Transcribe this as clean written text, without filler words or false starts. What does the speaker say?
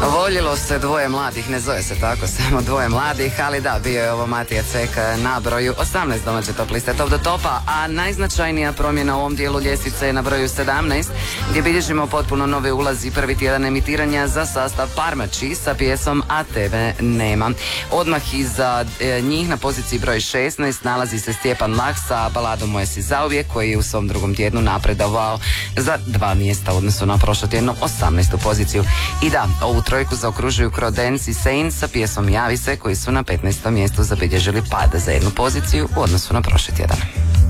Voljelo se dvoje mladih, ne zove se tako, samo dvoje mladih, ali da, bio je ovo Matija Cek na broju 18 domaće top liste Top do Topa, a najznačajnija promjena u ovom dijelu ljestvice je na broju 17, gdje bilježimo potpuno nove ulazi prvi tjedan emitiranja za sastav Parmači sa pjesom A tebe nema. Odmah iza njih na poziciji broj 16 nalazi se Stjepan Lah sa baladom Moje si zauvijek, koji je u svom drugom tjednu napredovao za 2 mjesta u odnosu na prošlotjednu 18. poziciju. I da, ovu trojku zaokružuju Crodence i Saints sa pjesom Javi se, koji su na 15. mjestu zabilježili pad za 1 poziciju u odnosu na prošli tjedan.